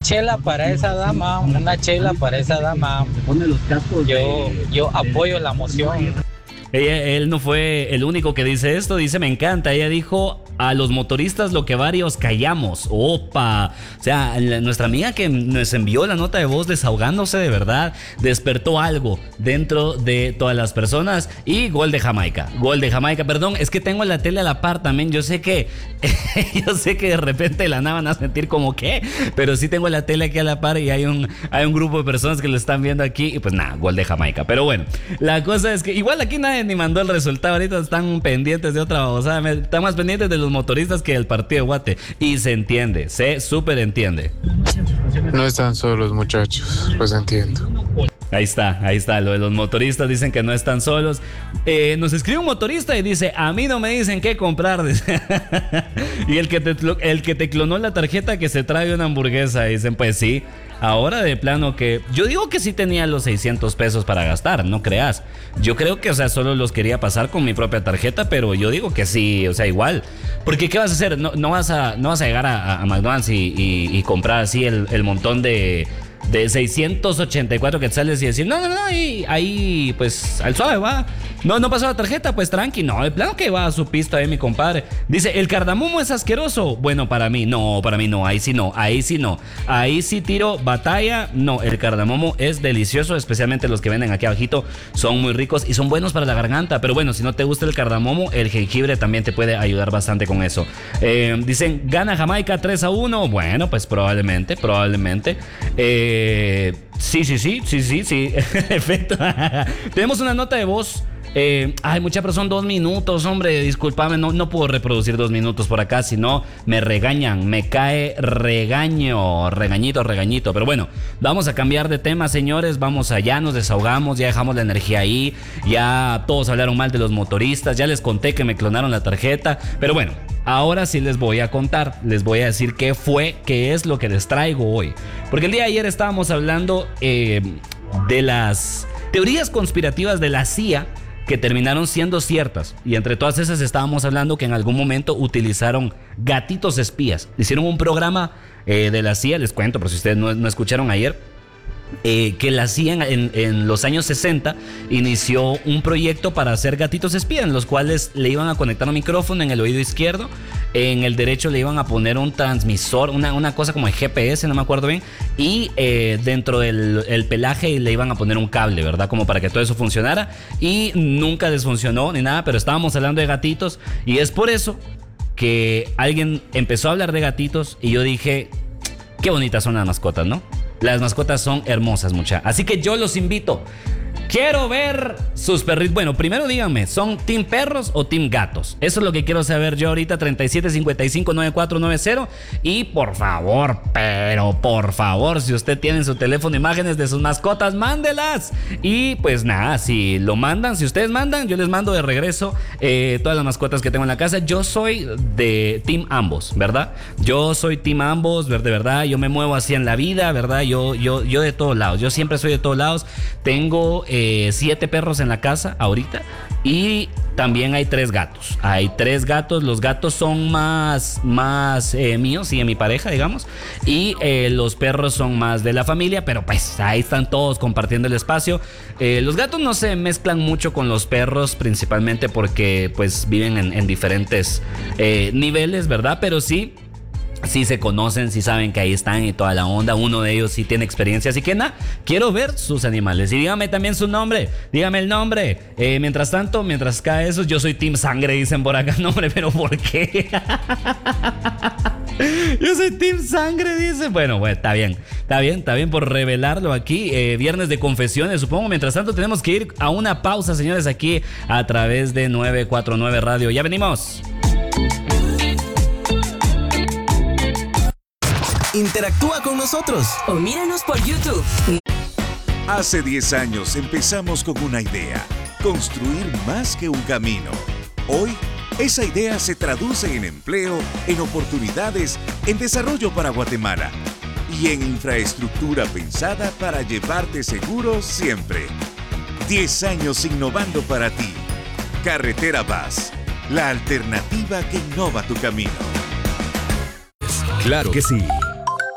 chela para esa dama, una chela para esa dama. Yo apoyo la moción. Él no fue el único que dice esto, dice me encanta, ella dijo a los motoristas lo que varios callamos. Opa, o sea, nuestra amiga que nos envió la nota de voz desahogándose de verdad, despertó algo dentro de todas las personas. Y gol de Jamaica, perdón, es que tengo la tele a la par también, yo sé que de repente la nada van a sentir como que, pero sí tengo la tele aquí a la par y hay un grupo de personas que lo están viendo aquí y pues nada, gol de Jamaica. Pero bueno, la cosa es que igual aquí nadie ni mandó el resultado, ahorita están pendientes de otra babosada, están más pendientes de los motoristas que del partido de Guate, y se entiende, se súper entiende. No están solos, muchachos, pues entiendo. Ahí está, lo de los motoristas, dicen que no están solos. Nos escribe un motorista y dice, a mí no me dicen qué comprar. Y el que te clonó la tarjeta que se trae una hamburguesa, dicen, pues sí. Ahora de plano que... Yo digo que sí tenía los 600 pesos para gastar, no creas. Yo creo que, o sea, solo los quería pasar con mi propia tarjeta, pero yo digo que sí, o sea, igual. Porque ¿qué vas a hacer? No vas a llegar a McDonald's y comprar así el montón de 684 quetzales y decir, no, ahí pues al suave va. No pasó la tarjeta, pues tranqui. No, de plano que va a su pista mi compadre. Dice, ¿el cardamomo es asqueroso? Bueno, para mí no, ahí sí no. Ahí sí tiro batalla. No, el cardamomo es delicioso, especialmente los que venden aquí abajito. Son muy ricos y son buenos para la garganta. Pero bueno, si no te gusta el cardamomo, el jengibre también te puede ayudar bastante con eso. Dicen, gana Jamaica 3-1. Bueno, pues probablemente. Sí. Efecto. Tenemos una nota de voz. Mucha, pero son 2 minutos, hombre. Discúlpame, no puedo reproducir 2 minutos por acá, si no me regañan, me cae regañito. Pero bueno, vamos a cambiar de tema, señores. Vamos allá, nos desahogamos, ya dejamos la energía ahí. Ya todos hablaron mal de los motoristas. Ya les conté que me clonaron la tarjeta. Pero bueno, ahora sí les voy a contar. Les voy a decir qué es lo que les traigo hoy. Porque el día de ayer estábamos hablando de las teorías conspirativas de la CIA que terminaron siendo ciertas. Y entre todas esas estábamos hablando que en algún momento utilizaron gatitos espías. Hicieron un programa de la CIA, les cuento, por si ustedes no escucharon ayer, que la CIA en los años 60 inició un proyecto para hacer gatitos espías, en los cuales le iban a conectar un micrófono en el oído izquierdo, en el derecho le iban a poner un transmisor, una cosa como el GPS, no me acuerdo bien, y dentro del pelaje le iban a poner un cable, ¿verdad? Como para que todo eso funcionara, y nunca desfuncionó ni nada, pero estábamos hablando de gatitos, y es por eso que alguien empezó a hablar de gatitos, y yo dije, qué bonitas son las mascotas, ¿no? Las mascotas son hermosas, mucha. Así que yo los invito. Quiero ver sus perritos. Bueno, primero díganme, ¿son team perros o team gatos? Eso es lo que quiero saber yo ahorita. 37559490. Y por favor, si usted tiene en su teléfono imágenes de sus mascotas, mándelas. Y pues nada, si lo mandan, si ustedes mandan, yo les mando de regreso todas las mascotas que tengo en la casa. Yo soy de team ambos, ¿verdad? Yo soy team ambos, de verdad. Yo me muevo así en la vida, ¿verdad? Yo de todos lados. Yo siempre soy de todos lados. Tengo 7 perros en la casa ahorita y también hay 3 gatos. Los gatos son más míos y de mi pareja, digamos, y los perros son más de la familia, pero pues ahí están todos compartiendo el espacio. Los gatos no se mezclan mucho con los perros, principalmente porque pues viven en diferentes niveles, ¿verdad? Pero sí se conocen, sí saben que ahí están y toda la onda. Uno de ellos sí tiene experiencia, así que nada, quiero ver sus animales. Y dígame también su nombre, dígame el nombre. Mientras cae eso, yo soy team sangre, dicen por acá. No, hombre, pero ¿por qué? Yo soy team sangre, dice. Bueno, está bien por revelarlo aquí. Viernes de confesiones, supongo. Mientras tanto tenemos que ir a una pausa, señores, aquí a través de 949 Radio. Ya venimos. Interactúa con nosotros o míranos por YouTube. Hace 10 años empezamos con una idea: construir más que un camino. Hoy, esa idea se traduce en empleo, en oportunidades, en desarrollo para Guatemala y en infraestructura pensada para llevarte seguro siempre. 10 años innovando para ti. Carretera Vaz, la alternativa que innova tu camino. Claro que sí.